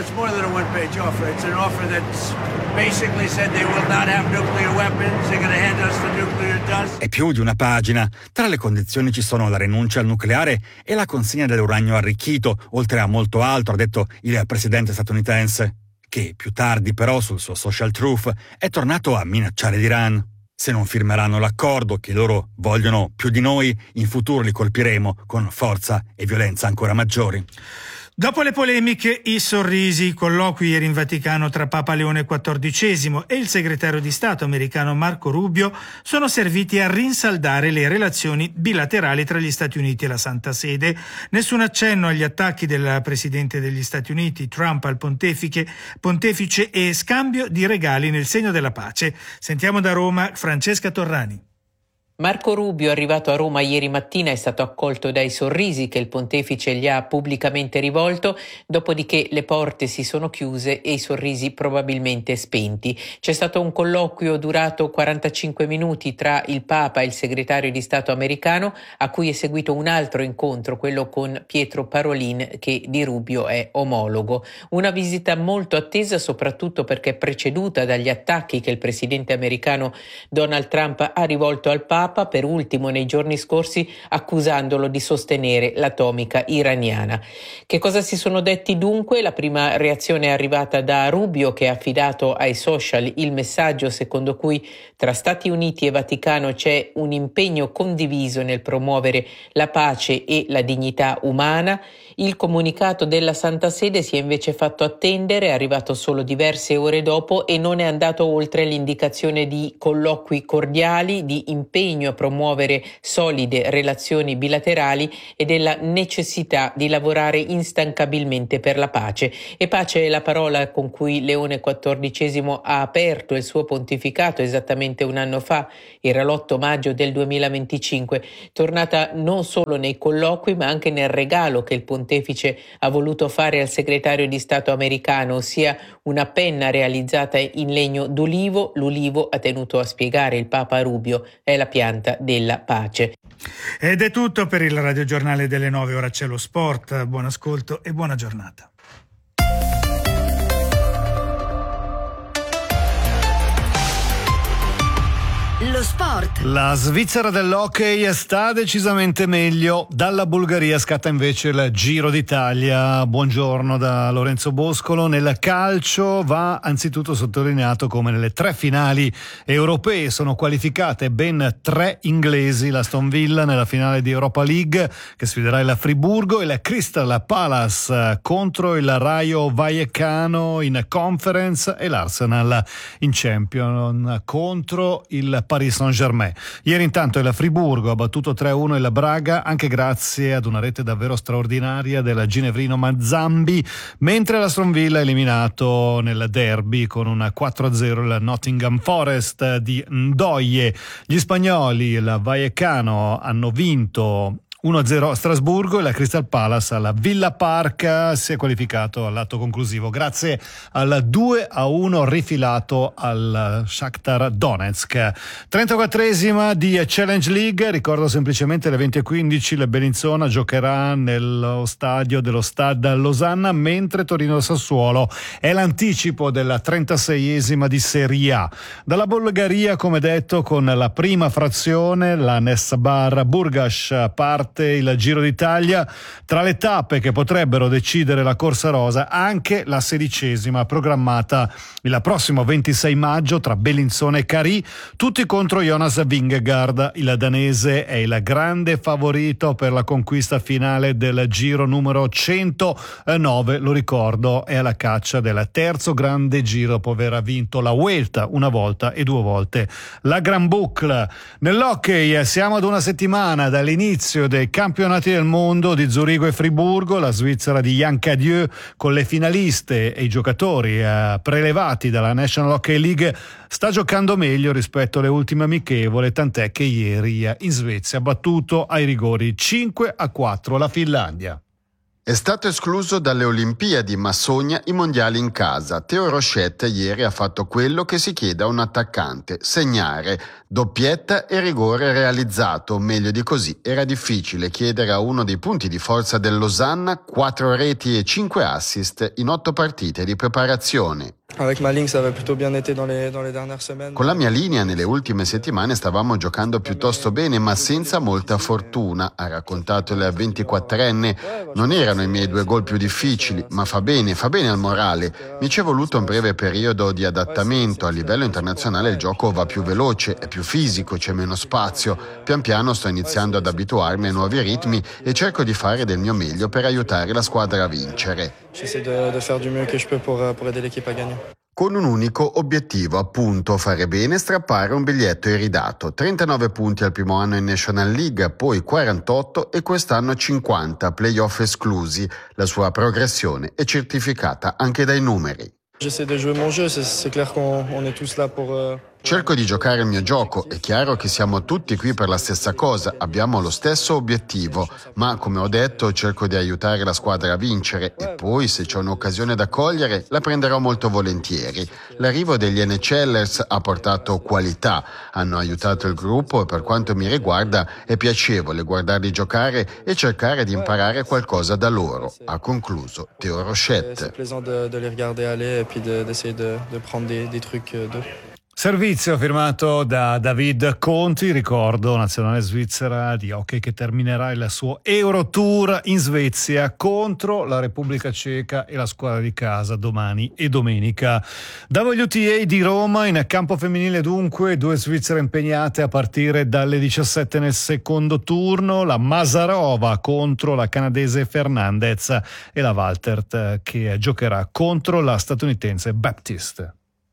È più di una pagina. Tra le condizioni ci sono la rinuncia al nucleare e la consegna dell'uranio arricchito, oltre a molto altro, ha detto il presidente statunitense, che più tardi però sul suo social truth è tornato a minacciare l'Iran. Se non firmeranno l'accordo che loro vogliono più di noi, in futuro li colpiremo con forza e violenza ancora maggiori. Dopo le polemiche, i sorrisi, i colloqui ieri in Vaticano tra Papa Leone XIV e il segretario di Stato americano Marco Rubio sono serviti a rinsaldare le relazioni bilaterali tra gli Stati Uniti e la Santa Sede. Nessun accenno agli attacchi del presidente degli Stati Uniti, Trump, al pontefice e scambio di regali nel segno della pace. Sentiamo da Roma Francesca Torrani. Marco Rubio, arrivato a Roma ieri mattina, è stato accolto dai sorrisi che il pontefice gli ha pubblicamente rivolto, dopodiché le porte si sono chiuse e i sorrisi probabilmente spenti. C'è stato un colloquio durato 45 minuti tra il Papa e il segretario di Stato americano, a cui è seguito un altro incontro, quello con Pietro Parolin, che di Rubio è omologo. Una visita molto attesa, soprattutto perché preceduta dagli attacchi che il presidente americano Donald Trump ha rivolto al Papa, per ultimo nei giorni scorsi accusandolo di sostenere l'atomica iraniana. Che cosa si sono detti dunque? La prima reazione è arrivata da Rubio, che ha affidato ai social il messaggio secondo cui tra Stati Uniti e Vaticano c'è un impegno condiviso nel promuovere la pace e la dignità umana. Il comunicato della Santa Sede si è invece fatto attendere, è arrivato solo diverse ore dopo e non è andato oltre l'indicazione di colloqui cordiali, di impegno a promuovere solide relazioni bilaterali e della necessità di lavorare instancabilmente per la pace. E pace è la parola con cui Leone XIV ha aperto il suo pontificato esattamente un anno fa, era l'8 maggio del 2025, tornata non solo nei colloqui ma anche nel regalo che il pontefice ha voluto fare al segretario di Stato americano, ossia una penna realizzata in legno d'ulivo. L'ulivo, ha tenuto a spiegare il Papa Rubio, è la pianta della pace. Ed è tutto per il radiogiornale delle 9, ora c'è lo sport. Buon ascolto e buona giornata. Lo sport. La Svizzera dell'hockey sta decisamente meglio. Dalla Bulgaria scatta invece il Giro d'Italia. Buongiorno da Lorenzo Boscolo. Nel calcio va anzitutto sottolineato come nelle 3 finali europee sono qualificate ben 3 inglesi: l'Aston Villa nella finale di Europa League che sfiderà il Friburgo, e la Crystal Palace contro il Rayo Vallecano in Conference, e l'Arsenal in Champion contro il Paris Saint-Germain. Ieri intanto il Friburgo ha battuto 3-1 il Braga, anche grazie ad una rete davvero straordinaria del ginevrino Mazzambi, mentre l'Aston Villa ha eliminato nel derby con un 4-0 il Nottingham Forest di Ndoye. Gli spagnoli, il Vallecano, hanno vinto 1-0 a Strasburgo, e la Crystal Palace alla Villa Park si è qualificato all'atto conclusivo grazie al 2-1 rifilato al Shakhtar Donetsk. 34esima di Challenge League, ricordo semplicemente alle 20:15 il Bellinzona giocherà nello stadio dello Stade Losanna, mentre Torino-Sassuolo è l'anticipo della 36esima di Serie A. Dalla Bulgaria, come detto, con la prima frazione, la Nesbar Burgas, parte il Giro d'Italia. Tra le tappe che potrebbero decidere la corsa rosa, anche la 16esima programmata il prossimo 26 maggio tra Bellinzona e Carì, tutti contro Jonas Vingegaard. Il danese è il grande favorito per la conquista finale del Giro numero 109, lo ricordo, è alla caccia del terzo grande giro dopo aver vinto la Vuelta una volta e 2 volte la Grand Boucle. Nell'hockey siamo ad una settimana dall'inizio dei campionati del mondo di Zurigo e Friburgo. La Svizzera di Yann Cadieux, con le finaliste e i giocatori prelevati dalla National Hockey League, sta giocando meglio rispetto alle ultime amichevole, tant'è che ieri in Svezia ha battuto ai rigori 5-4 la Finlandia. È stato escluso dalle Olimpiadi, ma sogna i mondiali in casa. Theo Rochette ieri ha fatto quello che si chiede a un attaccante: segnare. Doppietta e rigore realizzato. Meglio di così era difficile chiedere a uno dei punti di forza del Losanna 4 reti e 5 assist in 8 partite di preparazione. Con la mia linea nelle ultime settimane stavamo giocando piuttosto bene, ma senza molta fortuna, ha raccontato il 24enne. Non erano erano i miei 2 gol più difficili, ma fa bene al morale. Mi ci è voluto un breve periodo di adattamento. A livello internazionale il gioco va più veloce, è più fisico, c'è meno spazio. Pian piano sto iniziando ad abituarmi ai nuovi ritmi e cerco di fare del mio meglio per aiutare la squadra a vincere. J'essaie de faire du mieux que je peux pour aider l'équipe à gagner. Con un unico obiettivo, appunto, fare bene e strappare un biglietto iridato. 39 punti al primo anno in National League, poi 48 e quest'anno 50, playoff esclusi. La sua progressione è certificata anche dai numeri. J'essaie de jouer mon jeu, c'est clair qu'on est tous là pour... Cerco di giocare il mio gioco, è chiaro che siamo tutti qui per la stessa cosa, abbiamo lo stesso obiettivo, ma come ho detto cerco di aiutare la squadra a vincere e poi se c'è un'occasione da cogliere la prenderò molto volentieri. L'arrivo degli NHLers ha portato qualità, hanno aiutato il gruppo e per quanto mi riguarda è piacevole guardarli giocare e cercare di imparare qualcosa da loro, ha concluso Théo Rochette. C'est plaisant de les regarder aller et puis d'essayer de prendre des trucs d'eux. Servizio firmato da David Conti, ricordo nazionale svizzera di hockey che terminerà il suo Eurotour in Svezia contro la Repubblica Ceca e la squadra di casa domani e domenica. WTA di Roma in campo femminile dunque, 2 svizzere impegnate a partire dalle 17 nel secondo turno, la Masarova contro la canadese Fernandez e la Waltert che giocherà contro la statunitense Baptiste.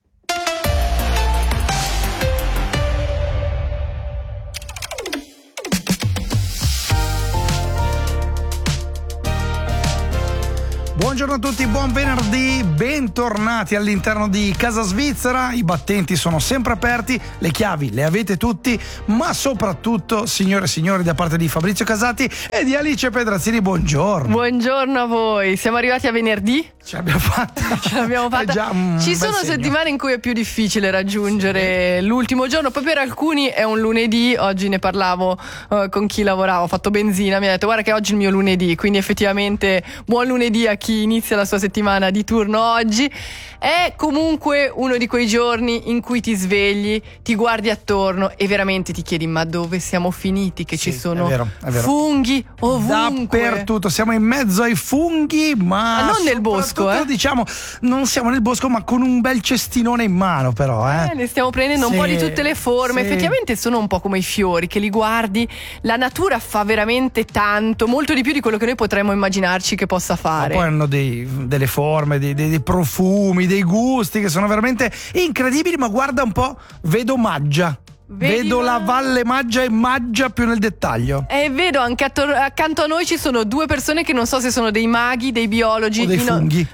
Buongiorno a tutti, buon venerdì, bentornati all'interno di Casa Svizzera. I battenti sono sempre aperti, le chiavi le avete tutti, ma soprattutto, signore e signori, da parte di Fabrizio Casati e di Alice Pedrazzini, buongiorno. Buongiorno a voi, siamo arrivati a venerdì? Ce l'abbiamo fatta. Ci sono settimane in cui è più difficile raggiungere l'ultimo giorno, poi per alcuni è un lunedì. Oggi ne parlavo con chi lavorava, ho fatto benzina, mi ha detto guarda che oggi è il mio lunedì, quindi effettivamente buon lunedì a chi inizia la sua settimana di turno oggi. È comunque uno di quei giorni in cui ti svegli, ti guardi attorno e veramente ti chiedi ma dove siamo finiti, che ci sono è vero. funghi ovunque. Dappertutto, siamo in mezzo ai funghi, ma non nel bosco, diciamo, non siamo nel bosco, ma con un bel cestinone in mano però. Ne stiamo prendendo un po' di tutte le forme, effettivamente sono un po' come i fiori, che li guardi, la natura fa veramente tanto, molto di più di quello che noi potremmo immaginarci che possa fare. Ma poi hanno delle forme, dei profumi, dei gusti che sono veramente incredibili, ma guarda un po', vedo Maggia. Vedo la Valle Maggia e Maggia più nel dettaglio. E vedo anche accanto a noi ci sono 2 persone che non so se sono dei maghi, dei biologi o dei funghi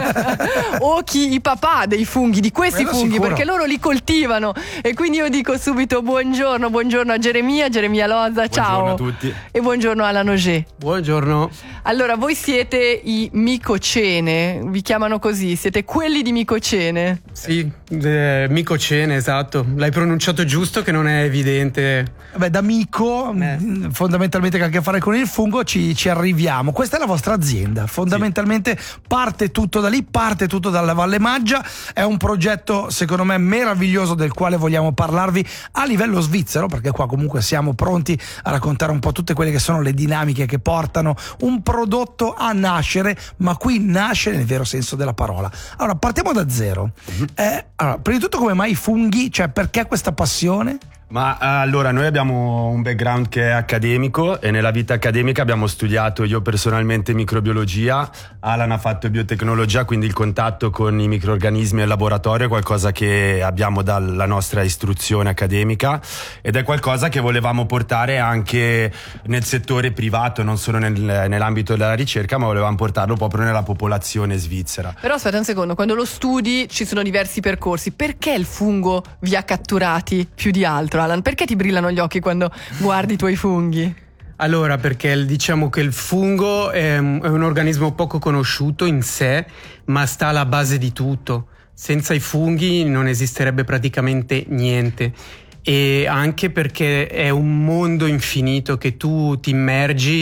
o i papà dei funghi, di questi quello funghi sicuro. Perché loro li coltivano. E quindi io dico subito buongiorno a Geremia Loza, ciao. Buongiorno a tutti. E buongiorno a Alan Auger. Buongiorno. Allora, voi siete i Micocene, vi chiamano così, siete quelli di Micocene? Sì, Micocene, esatto. L'hai pronunciato giusto, che non è evidente. Beh, da mico, fondamentalmente che ha a che fare con il fungo, ci arriviamo. Questa è la vostra azienda, fondamentalmente parte tutto da lì, parte tutto dalla Valle Maggia. È un progetto secondo me meraviglioso del quale vogliamo parlarvi a livello svizzero, perché qua comunque siamo pronti a raccontare un po' tutte quelle che sono le dinamiche che portano un prodotto a nascere, ma qui nasce nel vero senso della parola. Allora partiamo da zero. Allora, prima di tutto, come mai i funghi? Cioè, perché questa passione? Ma allora, noi abbiamo un background che è accademico e nella vita accademica abbiamo studiato io personalmente microbiologia, Alan ha fatto biotecnologia, quindi il contatto con i microrganismi al laboratorio è qualcosa che abbiamo dalla nostra istruzione accademica ed è qualcosa che volevamo portare anche nel settore privato, non solo nell'ambito della ricerca, ma volevamo portarlo proprio nella popolazione svizzera. Però aspetta un secondo, quando lo studi ci sono diversi percorsi, perché il fungo vi ha catturati più di altro? Alan, perché ti brillano gli occhi quando guardi i tuoi funghi? Allora, perché diciamo che il fungo è un organismo poco conosciuto in sé, ma sta alla base di tutto. Senza i funghi non esisterebbe praticamente niente. E anche perché è un mondo infinito che tu ti immergi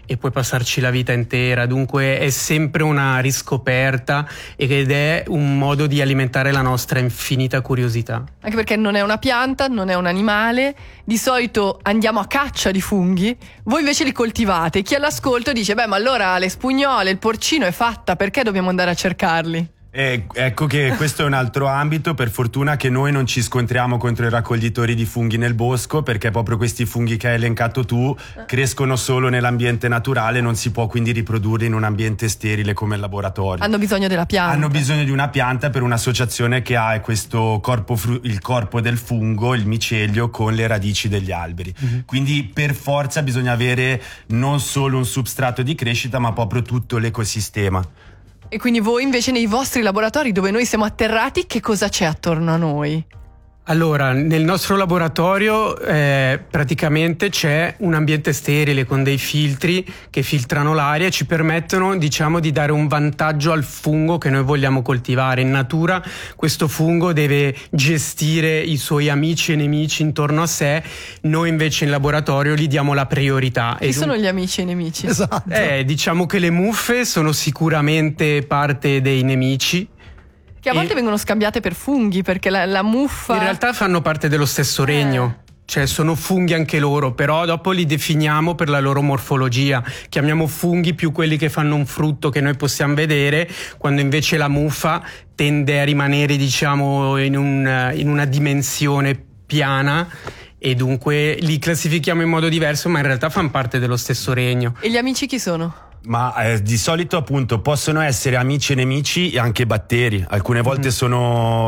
e puoi passarci la vita intera, dunque è sempre una riscoperta ed è un modo di alimentare la nostra infinita curiosità. Anche perché non è una pianta, non è un animale, di solito andiamo a caccia di funghi, voi invece li coltivate. Chi all'ascolto dice: beh, ma allora le spugnole, il porcino è fatta, perché dobbiamo andare a cercarli? Ecco che questo è un altro ambito. Per fortuna che noi non ci scontriamo contro i raccoglitori di funghi nel bosco, perché proprio questi funghi che hai elencato tu crescono solo nell'ambiente naturale, non si può quindi riprodurre in un ambiente sterile come il laboratorio. Hanno bisogno della pianta. Hanno bisogno di una pianta per un'associazione che ha questo corpo, il corpo del fungo, il micelio, con le radici degli alberi. Quindi per forza bisogna avere non solo un substrato di crescita, ma proprio tutto l'ecosistema. E quindi voi invece nei vostri laboratori dove noi siamo atterrati, che cosa c'è attorno a noi? Allora, nel nostro laboratorio praticamente c'è un ambiente sterile con dei filtri che filtrano l'aria e ci permettono, diciamo, di dare un vantaggio al fungo che noi vogliamo coltivare. In natura questo fungo deve gestire i suoi amici e nemici intorno a sé, noi invece in laboratorio gli diamo la priorità. Chi sono gli amici e i nemici? Esatto. Diciamo che le muffe sono sicuramente parte dei nemici. Che a volte vengono scambiate per funghi, perché la muffa... In realtà fanno parte dello stesso regno. Cioè sono funghi anche loro, però dopo li definiamo per la loro morfologia. Chiamiamo funghi più quelli che fanno un frutto che noi possiamo vedere, quando invece la muffa tende a rimanere, diciamo, in una dimensione piana, e dunque li classifichiamo in modo diverso, ma in realtà fanno parte dello stesso regno. E gli amici chi sono? Ma di solito appunto possono essere amici e nemici e anche batteri. Alcune volte sono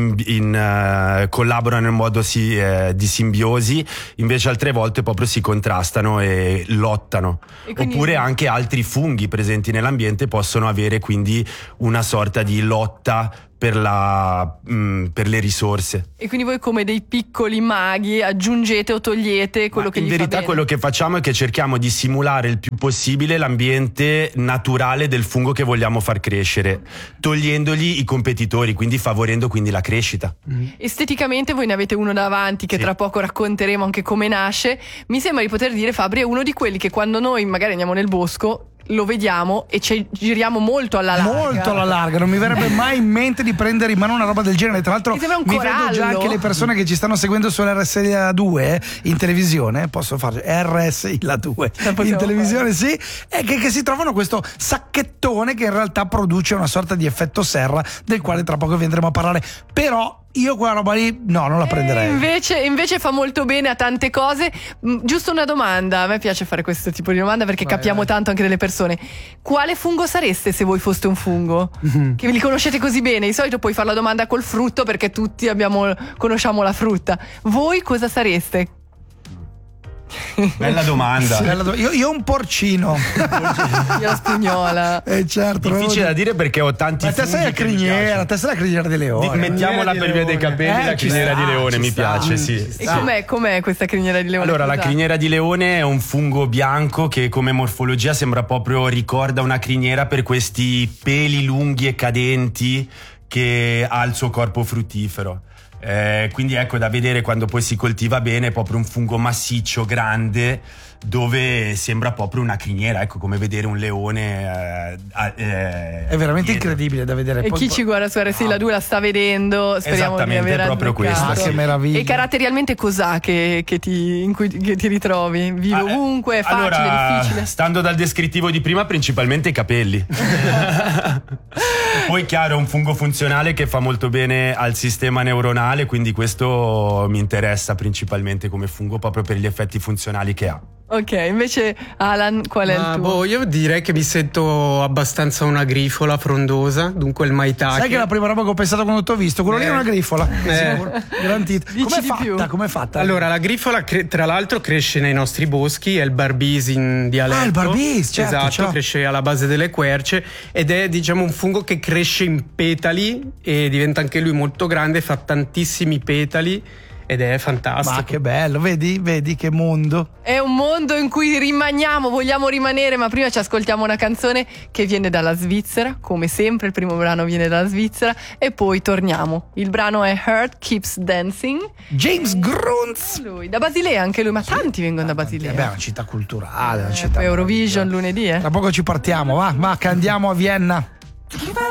collaborano in modo di simbiosi, invece altre volte proprio si contrastano e lottano. E quindi... Oppure anche altri funghi presenti nell'ambiente possono avere quindi una sorta di lotta per le risorse. E quindi voi, come dei piccoli maghi, aggiungete o togliete quello che gli fa bene? In verità quello che facciamo è che cerchiamo di simulare il più possibile l'ambiente naturale del fungo che vogliamo far crescere, togliendogli i competitori, quindi favorendo quindi la crescita. Esteticamente voi ne avete uno davanti che tra poco racconteremo anche come nasce. Mi sembra di poter dire, Fabri, è uno di quelli che quando noi magari andiamo nel bosco lo vediamo e ci giriamo molto alla larga. Molto alla larga, non mi verrebbe mai in mente di prendere in mano una roba del genere. Tra l'altro mi vedo già anche le persone che ci stanno seguendo sull'RSI la 2 in televisione, posso fare RSI la 2 in televisione, sì, e che si trovano questo sacchettone che in realtà produce una sorta di effetto serra, del quale tra poco vi andremo a parlare. Però io quella roba lì non la prenderei. Invece fa molto bene a tante cose. Giusto una domanda, a me piace fare questo tipo di domanda perché capiamo tanto anche delle persone. Quale fungo sareste se voi foste un fungo? Che li conoscete così bene. Di solito puoi fare la domanda col frutto perché tutti conosciamo la frutta. Voi cosa sareste? Bella domanda. Io un porcino. Io la spugnola. Certo. Difficile da dire perché ho tanti funghi. Te sei la criniera di leone. Mettiamola per via dei capelli, la criniera di leone mi piace, sì. E com'è questa criniera di leone? Allora, la criniera di leone è un fungo bianco che come morfologia sembra proprio, ricorda una criniera per questi peli lunghi e cadenti che ha il suo corpo fruttifero. Quindi ecco, da vedere quando poi si coltiva bene, è proprio un fungo massiccio, grande, dove sembra proprio una criniera, ecco, come vedere un leone. È veramente incredibile da vedere. E chi ci guarda su RSI la 2 la sta vedendo, speriamo di aver proprio questa. Che meraviglia. E caratterialmente cos'ha che ti ritrovi? Vive ovunque, è facile, difficile? Stando dal descrittivo di prima, principalmente i capelli. Poi chiaro, è un fungo funzionale che fa molto bene al sistema neuronale, quindi questo mi interessa principalmente come fungo proprio per gli effetti funzionali che ha. Ok, invece Alan, qual è il tuo? Io direi che mi sento abbastanza una grifola frondosa, dunque il maitake. Sai che la prima roba che ho pensato quando t'ho visto, quello lì è una grifola. Garantito. Com'è fatta? Allora, la grifola tra l'altro cresce nei nostri boschi, è il barbisi in dialetto. Il barbisi, certo. Esatto, cresce alla base delle querce ed è, diciamo, un fungo che cresce in petali e diventa anche lui molto grande, fa tantissimi petali. ed è fantastico. Ma che bello, vedi che mondo. È un mondo in cui vogliamo rimanere, ma prima ci ascoltiamo una canzone che viene dalla Svizzera, come sempre il primo brano viene dalla Svizzera e poi torniamo. Il brano è Heart Keeps Dancing. James Grunz. Lui, da Basilea anche lui, ma tanti vengono da Basilea. Beh, è una città culturale, una città poi Eurovision lunedì. Tra poco ci partiamo, va che andiamo a Vienna.